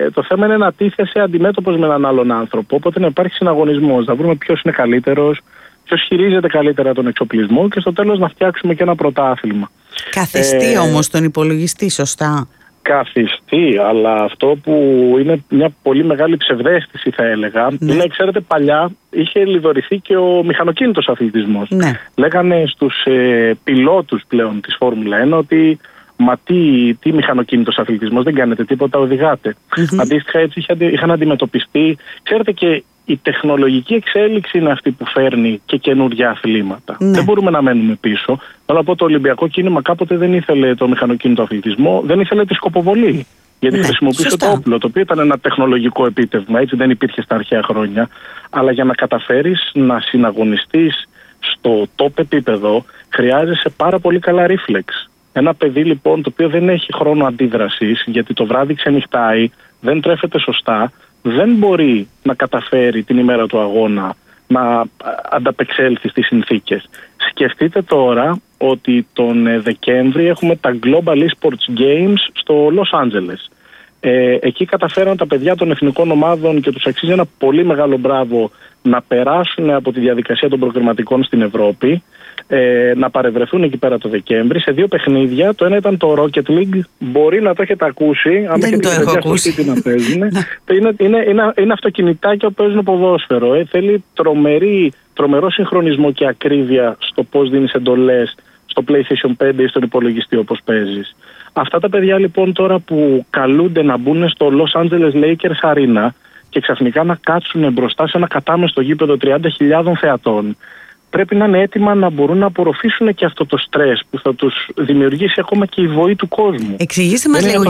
Το θέμα είναι να τίθεσαι αντιμέτωπος με έναν άλλον άνθρωπο. Οπότε να υπάρχει συναγωνισμός, να βρούμε ποιος είναι καλύτερος, ποιος χειρίζεται καλύτερα τον εξοπλισμό και στο τέλος να φτιάξουμε και ένα πρωτάθλημα. Καθιστεί όμως τον υπολογιστή, σωστά? Καθιστεί, αλλά αυτό που είναι μια πολύ μεγάλη ψευδαίσθηση θα έλεγα, είναι, ξέρετε, παλιά είχε λιδωρηθεί και ο μηχανοκίνητος αθλητισμός. Λέγανε στους πιλότους πλέον της Φόρμουλα 1 ότι μα τι μηχανοκίνητος αθλητισμός, δεν κάνετε τίποτα, οδηγάτε. Αντίστοιχα έτσι είχαν αντιμετωπιστεί, ξέρετε, και η τεχνολογική εξέλιξη είναι αυτή που φέρνει και καινούργια αθλήματα. Δεν μπορούμε να μένουμε πίσω. Θέλω να πω, το Ολυμπιακό κίνημα κάποτε δεν ήθελε το μηχανοκίνητο αθλητισμό, δεν ήθελε τη σκοποβολή. Γιατί χρησιμοποιούσε το όπλο, το οποίο ήταν ένα τεχνολογικό επίτευγμα, έτσι δεν υπήρχε στα αρχαία χρόνια. Αλλά για να καταφέρεις να συναγωνιστείς στο top επίπεδο, χρειάζεσαι πάρα πολύ καλά ρίφλεξ. Ένα παιδί λοιπόν το οποίο δεν έχει χρόνο αντίδρασης, γιατί το βράδυ ξενυχτάει, δεν τρέφεται σωστά, δεν μπορεί να καταφέρει την ημέρα του αγώνα να ανταπεξέλθει στις συνθήκες. Σκεφτείτε τώρα ότι τον Δεκέμβρη έχουμε τα Global Esports Games στο Λος Άντζελες. Εκεί καταφέραν τα παιδιά των εθνικών ομάδων και τους αξίζει ένα πολύ μεγάλο μπράβο να περάσουν από τη διαδικασία των προκριματικών στην Ευρώπη, να παρευρεθούν εκεί πέρα το Δεκέμβρη σε 2 παιχνίδια. Το ένα ήταν το Rocket League, μπορεί να το έχετε ακούσει, αν δεν το έχω ακούσει. Να παίζουν. είναι αυτοκινητάκια που παίζουν ποδόσφαιρο. Θέλει τρομερό συγχρονισμό και ακρίβεια στο πώς δίνεις εντολές στο PlayStation 5 ή στον υπολογιστή όπως παίζεις. Αυτά τα παιδιά λοιπόν τώρα που καλούνται να μπουν στο Los Angeles Lakers Arena και ξαφνικά να κάτσουν μπροστά σε ένα κατάμεστο γήπεδο 30.000 θεατών, πρέπει να είναι έτοιμα να μπορούν να απορροφήσουν και αυτό το στρες που θα τους δημιουργήσει ακόμα και η βοή του κόσμου. Εξηγήστε μας λίγο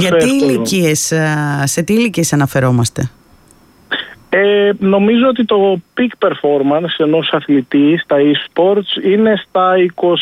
σε τι ηλικίες αναφερόμαστε. Νομίζω ότι το peak performance ενός αθλητή στα e-sports είναι στα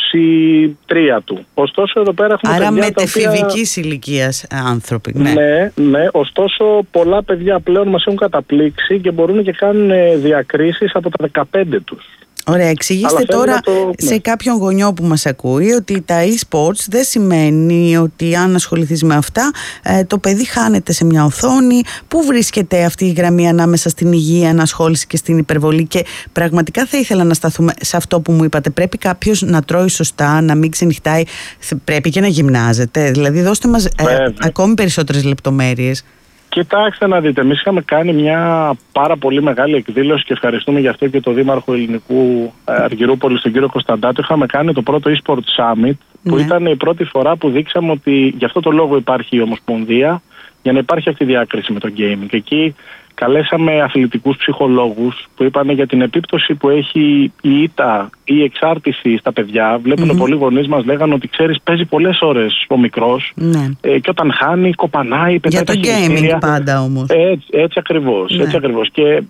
23 του. Ωστόσο εδώ πέρα έχουμε άρα παιδιά μετεφηβικής ηλικίας άνθρωποι. Ναι. Ωστόσο πολλά παιδιά πλέον μας έχουν καταπλήξει και μπορούν και κάνουν διακρίσεις από τα 15 τους. Ωραία, εξηγήστε τώρα σε κάποιον γονιό που μας ακούει ότι τα e-sports δεν σημαίνει ότι αν ασχοληθείς με αυτά το παιδί χάνεται σε μια οθόνη. Πού βρίσκεται αυτή η γραμμή ανάμεσα στην υγεία, ανασχόληση και στην υπερβολή? Και πραγματικά θα ήθελα να σταθούμε σε αυτό που μου είπατε. Πρέπει κάποιος να τρώει σωστά, να μην ξενυχτάει, πρέπει και να γυμνάζεται. Δηλαδή δώστε μας ακόμη περισσότερες λεπτομέρειες. Κοιτάξτε να δείτε, εμείς είχαμε κάνει μια πάρα πολύ μεγάλη εκδήλωση και ευχαριστούμε γι' αυτό και το Δήμαρχο Ελληνικού Αργυρούπολης, τον κύριο Κωνσταντάτο. Είχαμε κάνει το πρώτο eSport Summit, που ήταν η πρώτη φορά που δείξαμε ότι γι' αυτό το λόγο υπάρχει η Ομοσπονδία, για να υπάρχει αυτή η διάκριση με το gaming. Εκεί καλέσαμε αθλητικούς ψυχολόγους που είπαν για την επίπτωση που έχει η ήττα ή η εξάρτηση στα παιδιά. Βλέπουν πολλοί γονείς μας λέγανε ότι ξέρεις, παίζει πολλές ώρες ο μικρός και όταν χάνει, κοπανάει, πετάει τα χειριστήρια. Για το gaming πάντα όμως. Έτσι ακριβώς. Και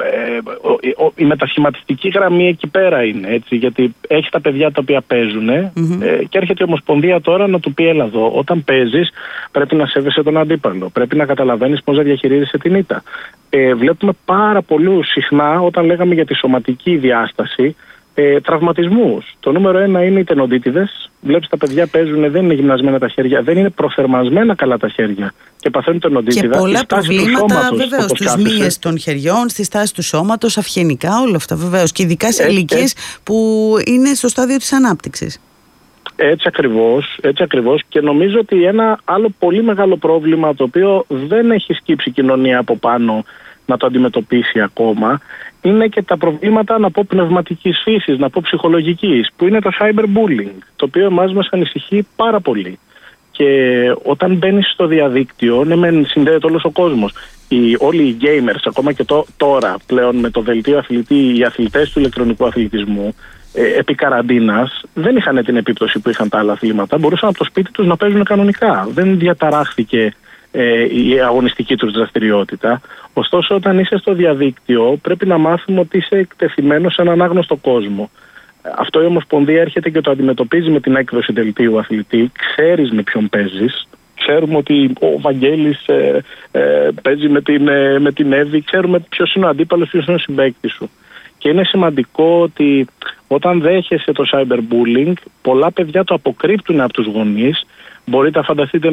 η μετασχηματιστική γραμμή εκεί πέρα είναι έτσι, γιατί έχει τα παιδιά τα οποία παίζουν και έρχεται η Ομοσπονδία τώρα να του πει έλα εδώ, όταν παίζεις πρέπει να σέβεσαι τον αντίπαλο, πρέπει να καταλαβαίνεις πώς να διαχειρίζεσαι την ήττα. Βλέπουμε πάρα πολύ συχνά όταν λέγαμε για τη σωματική διάσταση τραυματισμούς. Το νούμερο 1 είναι οι τενοντίτιδες. Βλέπεις τα παιδιά παίζουν, δεν είναι γυμνασμένα τα χέρια, δεν είναι προθερμασμένα καλά τα χέρια και παθαίνουν τενοντίτιδα. Και πολλά προβλήματα βεβαίως στις μύες των χεριών, στη στάση του σώματος, αυγενικά, όλα αυτά βεβαίως. Και ειδικά σε ηλικίες που είναι στο στάδιο της ανάπτυξης. Έτσι ακριβώς και νομίζω ότι ένα άλλο πολύ μεγάλο πρόβλημα το οποίο δεν έχει σκύψει η κοινωνία από πάνω να το αντιμετωπίσει ακόμα είναι και τα προβλήματα, να πω, πνευματικής φύσης, να πω ψυχολογικής, που είναι το cyberbullying, το οποίο εμάς μας ανησυχεί πάρα πολύ. Και όταν μπαίνεις στο διαδίκτυο, συνδέεται όλος ο κόσμος. Όλοι οι gamers, ακόμα και τώρα πλέον με το δελτίο αθλητή, οι αθλητές του ηλεκτρονικού αθλητισμού, επί καραντίνας δεν είχαν την επίπτωση που είχαν τα άλλα αθλήματα. Μπορούσαν από το σπίτι τους να παίζουν κανονικά. Δεν διαταράχθηκε η αγωνιστική τους δραστηριότητα. Ωστόσο, όταν είσαι στο διαδίκτυο, πρέπει να μάθουμε ότι είσαι εκτεθειμένος σε έναν άγνωστο κόσμο. Αυτό η Ομοσπονδία έρχεται και το αντιμετωπίζει με την έκδοση δελτίου αθλητή. Ξέρεις με ποιον παίζεις. Ξέρουμε ότι ο Βαγγέλης παίζει με την Εύη. Ξέρουμε ποιος είναι ο αντίπαλος, ποιος είναι ο συμπαίκτης σου. Και είναι σημαντικό ότι όταν δέχεσαι το cyberbullying, πολλά παιδιά το αποκρύπτουν από τους γονείς. Μπορείτε να φανταστείτε με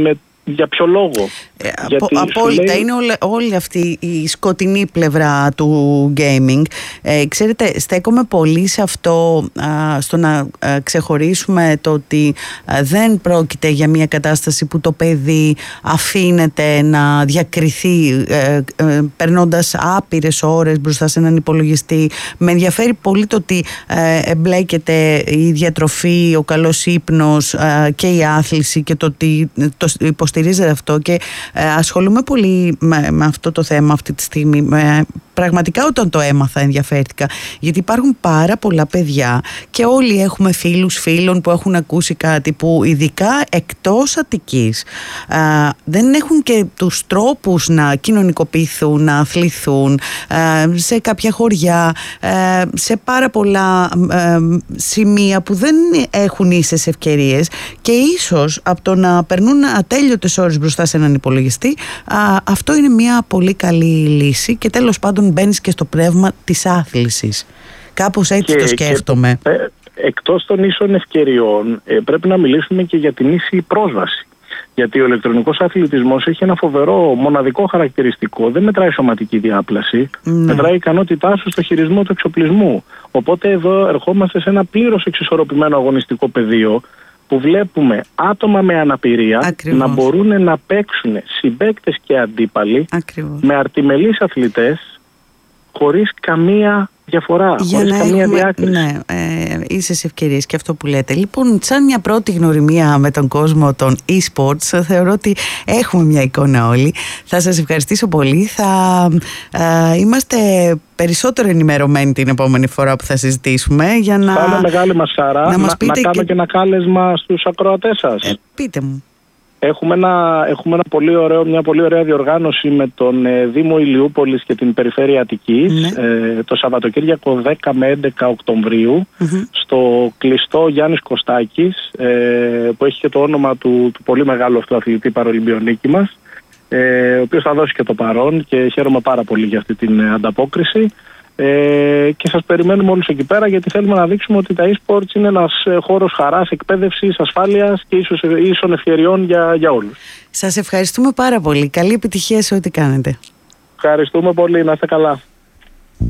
για ποιο λόγο. Απόλυτα, είναι όλη αυτή η σκοτεινή πλευρά του gaming. Ξέρετε, στέκομαι πολύ σε αυτό, στο να ξεχωρίσουμε το ότι δεν πρόκειται για μια κατάσταση που το παιδί αφήνεται να διακριθεί περνώντας άπειρες ώρες μπροστά σε έναν υπολογιστή. Με ενδιαφέρει πολύ το ότι εμπλέκεται η διατροφή, ο καλός ύπνος και η άθληση και το ότι το υποστηρίζεται αυτό, και ασχολούμαι πολύ με αυτό το θέμα αυτή τη στιγμή. Πραγματικά όταν το έμαθα ενδιαφέρθηκα, γιατί υπάρχουν πάρα πολλά παιδιά και όλοι έχουμε φίλων που έχουν ακούσει κάτι, που ειδικά εκτός Αττικής δεν έχουν και τους τρόπους να κοινωνικοποιηθούν, να αθληθούν σε κάποια χωριά, σε πάρα πολλά σημεία που δεν έχουν ίσες ευκαιρίες, και ίσως από το να περνούν ατέλειωτες ώρες μπροστά σε έναν υπολογιστή, αυτό είναι μια πολύ καλή λύση, και τέλος πάντων μπαίνεις και στο πνεύμα της άθλησης. Κάπως έτσι το σκέφτομαι. Εκτός των ίσων ευκαιριών, πρέπει να μιλήσουμε και για την ίση πρόσβαση. Γιατί ο ηλεκτρονικός αθλητισμός έχει ένα φοβερό μοναδικό χαρακτηριστικό. Δεν μετράει σωματική διάπλαση, μετράει η ικανότητά σου στο χειρισμό του εξοπλισμού. Οπότε εδώ ερχόμαστε σε ένα πλήρως εξισορροπημένο αγωνιστικό πεδίο, που βλέπουμε άτομα με αναπηρία να μπορούν να παίξουν συμπαίκτες και αντίπαλοι με αρτιμελείς αθλητές, χωρίς καμία διαφορά, χωρίς καμία διάκριση. Ναι, ίσες ευκαιρίες, και αυτό που λέτε. Λοιπόν, σαν μια πρώτη γνωριμία με τον κόσμο των e-sports, θεωρώ ότι έχουμε μια εικόνα όλοι. Θα σας ευχαριστήσω πολύ. Θα είμαστε περισσότερο ενημερωμένοι την επόμενη φορά που θα συζητήσουμε, για να... Θα είναι μεγάλη μας χαρά να κάνω και ένα κάλεσμα στους ακροατές σας. Πείτε μου. Έχουμε μια πολύ ωραία διοργάνωση με τον Δήμο Ηλιούπολης και την Περιφέρεια Αττικής, το Σαββατοκύριακο 10 με 11 Οκτωβρίου, στο κλειστό Γιάννης Κωστάκης, που έχει και το όνομα του πολύ μεγάλου αυτού αθλητή παρολυμπιονίκη μας, ο οποίος θα δώσει και το παρόν, και χαίρομαι πάρα πολύ για αυτή την ανταπόκριση. Και σας περιμένουμε όλους εκεί πέρα, γιατί θέλουμε να δείξουμε ότι τα e-sports είναι ένας χώρος χαράς, εκπαίδευσης, ασφάλειας και ίσων ευκαιριών για όλους. Σας ευχαριστούμε πάρα πολύ. Καλή επιτυχία σε ό,τι κάνετε. Ευχαριστούμε πολύ. Να είστε καλά.